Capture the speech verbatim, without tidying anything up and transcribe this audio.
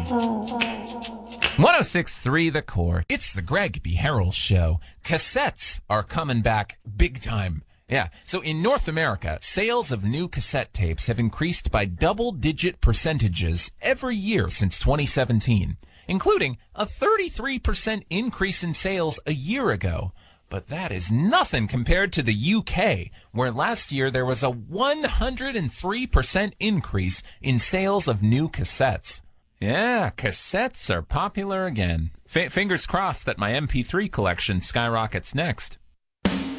one oh six point three The Core. It's the Greg B. Harrell Show. Cassettes are coming back big time. Yeah, so in North America, sales of new cassette tapes have increased by double-digit percentages every year since twenty seventeen, including a thirty-three percent increase in sales a year ago. But that is nothing compared to the U K, where last year there was a one hundred three percent increase in sales of new cassettes. Yeah, cassettes are popular again. F- fingers crossed that my M P three collection skyrockets next.